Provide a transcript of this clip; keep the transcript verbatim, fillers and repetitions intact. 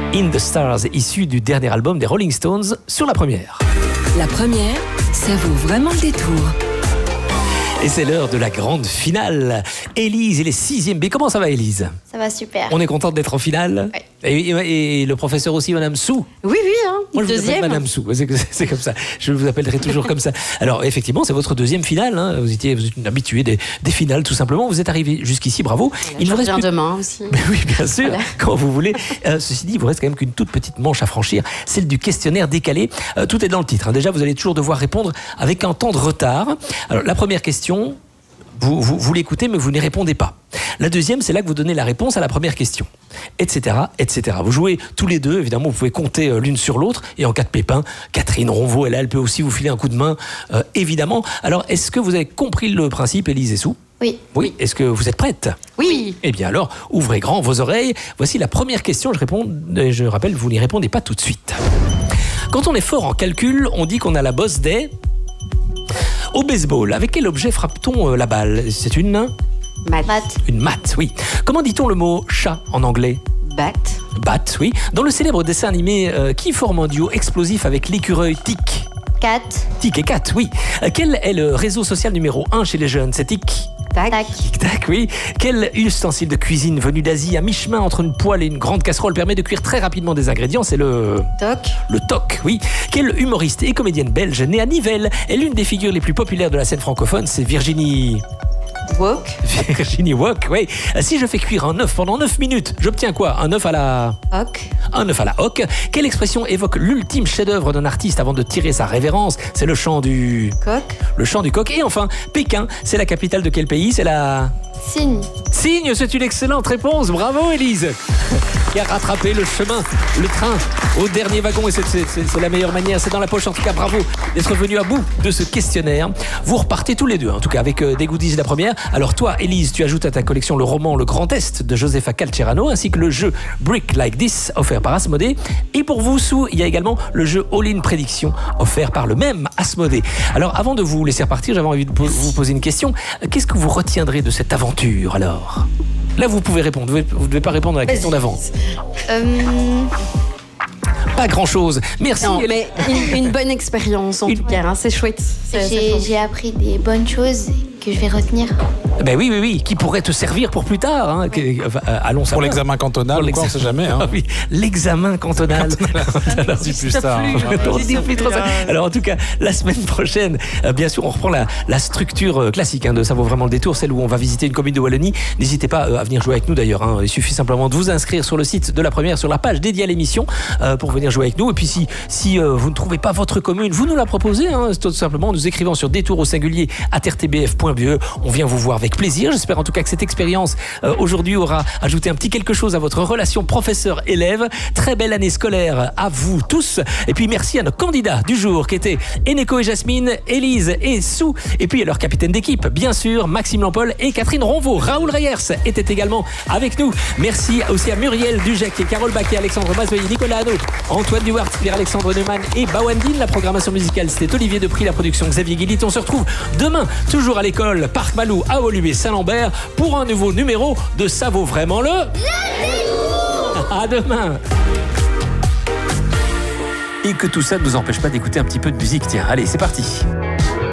In the Stars, issu du dernier album des Rolling Stones, sur la première. La première, ça vaut vraiment le détour. Et c'est l'heure de la grande finale. Élise, il est sixième B. Comment ça va, Élise? Ça va super. On est contente d'être en finale. Oui. Et, et, et le professeur aussi, Madame Sou. Oui, oui, hein. Moi, je vous Deuxième. appelle Madame Sou. C'est, c'est comme ça. Je vous appellerai toujours comme ça. Alors, effectivement, c'est votre deuxième finale. Hein. Vous étiez, vous êtes une habituée des, des finales, tout simplement. Vous êtes arrivé jusqu'ici, bravo. Voilà, il je vous reste reviens plus... demain aussi. Mais oui, bien sûr, Voilà. quand vous voulez. Euh, ceci dit, il vous reste quand même qu'une toute petite manche à franchir, celle du questionnaire décalé. Euh, tout est dans le titre. Hein. Déjà, vous allez toujours devoir répondre avec un temps de retard. Alors, la première question, vous, vous, vous l'écoutez, mais vous n'y répondez pas. La deuxième, c'est là que vous donnez la réponse à la première question, et cetera, et cetera. Vous jouez tous les deux, évidemment, vous pouvez compter l'une sur l'autre, et en cas de pépin, Catherine Ronvaux, elle, elle peut aussi vous filer un coup de main, euh, évidemment. Alors, est-ce que vous avez compris le principe, Élise et Sou? Oui. Oui. Est-ce que vous êtes prête? Oui. Eh bien alors, ouvrez grand vos oreilles. Voici la première question. Je réponds, je rappelle, vous n'y répondez pas tout de suite. Quand on est fort en calcul, on dit qu'on a la bosse des... Au baseball, avec quel objet frappe-t-on la balle? C'est une... Math. Une matte, oui. Comment dit-on le mot chat en anglais? Bat. Bat, oui. Dans le célèbre dessin animé, euh, qui forme un duo explosif avec l'écureuil Tic? Cat. Tic et Cat, oui. Euh, Quel est le réseau social numéro un chez les jeunes? C'est Tic? Tac. Tic-tac, oui. Quel ustensile de cuisine venu d'Asie à mi-chemin entre une poêle et une grande casserole permet de cuire très rapidement des ingrédients? C'est le... Toc. Le toc, oui. Quelle humoriste et comédienne belge née à Nivelles est l'une des figures les plus populaires de la scène francophone? C'est Virginie... Wok. Virginie Wok, oui. Si je fais cuire un œuf pendant neuf minutes, j'obtiens quoi? Un œuf à la... Hoc. Un œuf à la hoque. Quelle expression évoque l'ultime chef-d'œuvre d'un artiste avant de tirer sa révérence? C'est le chant du... Coq. Le chant du coq. Et enfin, Pékin, c'est la capitale de quel pays? C'est la... Signe. Signe, c'est une excellente réponse. Bravo, Élise, qui a rattrapé le chemin, le train, au dernier wagon. Et c'est, c'est, c'est, c'est la meilleure manière. C'est dans la poche, en tout cas. Bravo d'être venu à bout de ce questionnaire. Vous repartez tous les deux, en tout cas, avec euh, des goodies la première. Alors toi, Élise, tu ajoutes à ta collection le roman Le Grand Est de Josefa Calcerano, ainsi que le jeu Brick Like This, offert par Asmodée. Et pour vous, Sou, il y a également le jeu All-in Prédiction, offert par le même Asmodée. Alors, avant de vous laisser repartir, j'avais envie de po- vous poser une question. Qu'est-ce que vous retiendrez de cette aventure, alors? Là, vous pouvez répondre. Vous ne devez pas répondre à la question d'avant. Euh, Pas grand-chose. Merci. non, Hélène. mais une, une bonne expérience en Une- tout cas. Hein, c'est chouette. C'est- c'est J'ai fort. j'ai appris des bonnes choses que je vais retenir. Ben oui, oui, oui. Qui pourrait te servir pour plus tard. Hein. Que- enfin, euh, allons Pour savoir. l'examen cantonal, Pour ou quoi, on l'examen. sait jamais. Hein. Ah oui, l'examen cantonal. Alors, c'est plus ça. hein. On dit plus trop ça. Alors en tout cas, la semaine prochaine, euh, bien sûr, on reprend la, la structure euh, classique hein, de Ça vaut vraiment le détour, celle où on va visiter une commune de Wallonie. N'hésitez pas euh, à venir jouer avec nous d'ailleurs. Hein. Il suffit simplement de vous inscrire sur le site de la première, sur la page dédiée à l'émission, euh, pour venir jouer avec nous. Et puis si, si euh, vous ne trouvez pas votre commune, vous nous la proposez. Hein, tout simplement en nous écrivant sur détour au singulier at r t b f point b e. On vient vous voir avec plaisir. J'espère en tout cas que cette expérience euh, aujourd'hui aura ajouté un petit quelque chose à votre relation professeur-élève. Très belle année scolaire à vous tous. Et puis merci à nos candidats du jour qui étaient Eneko et Jasmine, Élise et Sou. Et puis à leur capitaine d'équipe, bien sûr, Maxime Lampol et Catherine Ronvaux. Raoul Reyers était également avec nous. Merci aussi à Muriel Dujac et Carole Baquet, Alexandre Mazoyer, Nicolas Hanot, Antoine Duwart, Pierre-Alexandre Neumann et Bawandine. La programmation musicale, c'était Olivier Depris, la production Xavier Guillit. On se retrouve demain, toujours à l'école Parc Malou à Woluwe Saint-Lambert, pour un nouveau numéro de Ça vaut vraiment le... À demain. Et que tout ça ne nous empêche pas d'écouter un petit peu de musique. Tiens, allez, c'est parti.